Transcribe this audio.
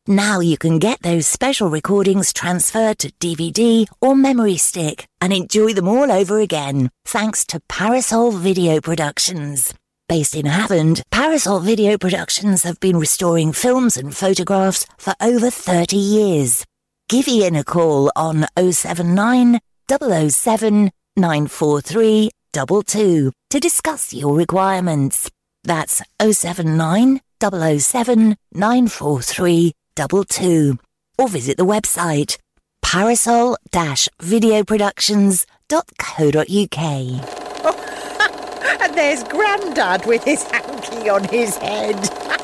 Now you can get those special recordings transferred to DVD or memory stick and enjoy them all over again, thanks to Parasol Video Productions. Based in Havant, Parasol Video Productions have been restoring films and photographs for over 30 years. Give Ian a call on 079 007 943 22 to discuss your requirements. That's 079 007 943 22. Or visit the website parasol-videoproductions.co.uk. And there's Grandad with his hanky on his head.